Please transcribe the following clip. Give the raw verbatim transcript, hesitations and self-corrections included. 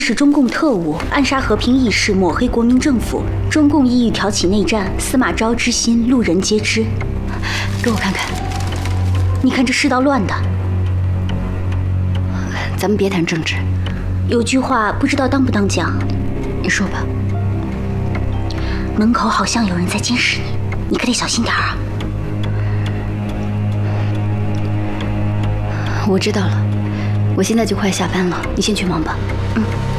是中共特务，暗杀和平义士，抹黑国民政府。中共意欲挑起内战，司马昭之心，路人皆知。给我看看，你看这世道乱的。 咱们别谈政治， 有句话不知道当不当讲， 你说吧。 门口好像有人在监视你，你可得小心点啊。 我知道了，我现在就快下班了，你先去忙吧。 嗯。